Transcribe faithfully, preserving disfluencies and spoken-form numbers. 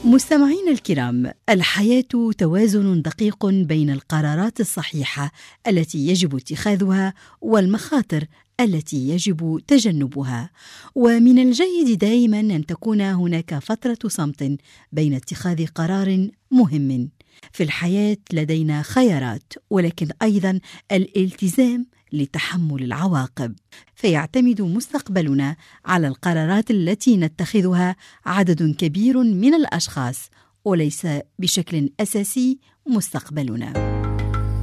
مستمعين الكرام، الحياة توازن دقيق بين القرارات الصحيحة التي يجب اتخاذها والمخاطر التي يجب تجنبها، ومن الجيد دائما أن تكون هناك فترة صمت بين اتخاذ قرار مهم. في الحياة لدينا خيارات، ولكن أيضا الالتزام لتحمل العواقب، فيعتمد مستقبلنا على القرارات التي نتخذها عدد كبير من الأشخاص، وليس بشكل أساسي مستقبلنا.